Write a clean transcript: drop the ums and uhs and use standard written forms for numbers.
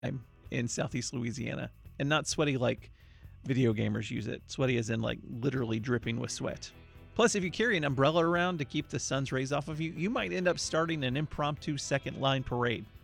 I'm in Southeast Louisiana, and not sweaty like video gamers use it. Sweaty as in like literally dripping with sweat. Plus, if you carry an umbrella around to keep the sun's rays off of you, you might end up starting an impromptu second line parade.